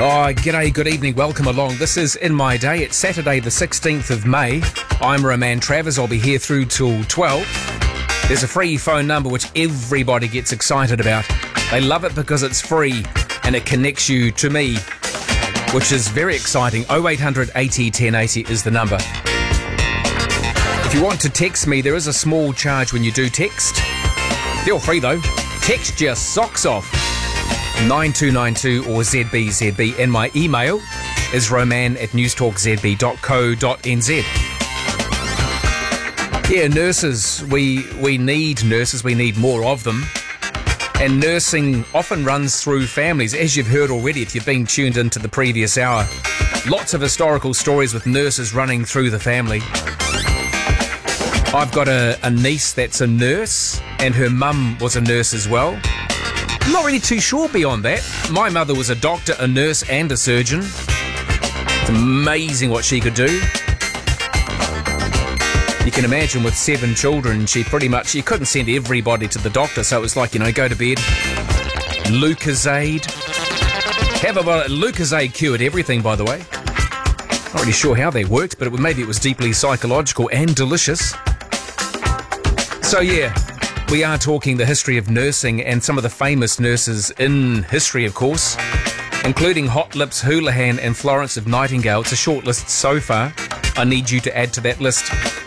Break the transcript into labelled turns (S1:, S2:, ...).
S1: Oh, g'day, good evening, welcome along. This is In My Day. It's Saturday the 16th of May. I'm Roman Travers. I'll be here through till 12. There's a free phone number which everybody gets excited about. They love it because it's free and it connects you to me, which is very exciting. 0800 80 1080 is the number. If you want to text me, there is a small charge when you do text. Feel free though. Text your socks off. 9292 or ZBZB, and my email is roman@newstalkzb.co.nz. Yeah, nurses, we need nurses, we need more of them. And nursing often runs through families, as you've heard already if you've been tuned into the previous hour. Lots of historical stories with nurses running through the family. I've got a niece that's a nurse, and her mum was a nurse as well. I'm not really too sure beyond that. My mother was a doctor, a nurse and a surgeon. It's amazing what she could do. You can imagine with 7 children, she couldn't send everybody to the doctor, so it was like, go to bed. Lucozade. Lucozade cured everything, by the way. Not really sure how they worked, but maybe it was deeply psychological and delicious. So yeah, we are talking the history of nursing and some of the famous nurses in history, of course, including Hot Lips, Houlihan and Florence of Nightingale. It's a short list so far. I need you to add to that list.